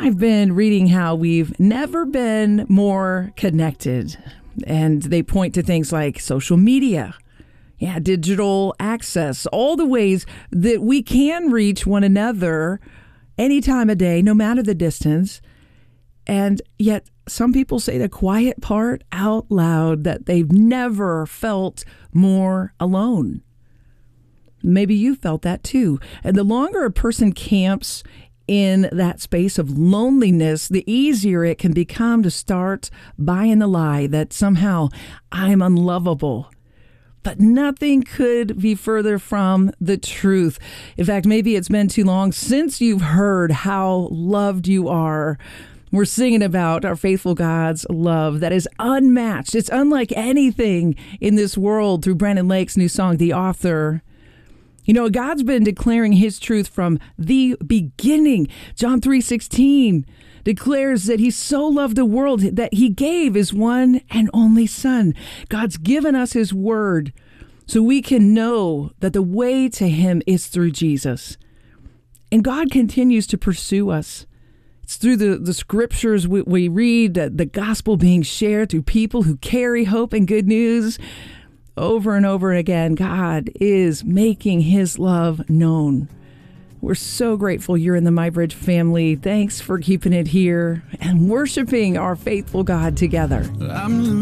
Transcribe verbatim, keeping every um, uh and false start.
I've been reading how we've never been more connected, and they point to things like social media, yeah, digital access, all the ways that we can reach one another any time of day, no matter the distance. And yet some people say the quiet part out loud, that they've never felt more alone. Maybe you felt that too. And the longer a person camps in that space of loneliness, the easier it can become to start buying the lie that somehow I'm unlovable. But nothing could be further from the truth. In fact, maybe it's been too long since you've heard how loved you are. We're singing about our faithful God's love that is unmatched. It's unlike anything in this world through Brandon Lake's new song, The Author. You know, God's been declaring his truth from the beginning. John three sixteen declares that he so loved the world that he gave his one and only son. God's given us his word so we can know that the way to him is through Jesus. And God continues to pursue us. It's through the, the scriptures we, we read, uh, the gospel being shared through people who carry hope and good news. Over and over again, God is making his love known. We're so grateful you're in the MyBridge family. Thanks for keeping it here and worshiping our faithful God together. I'm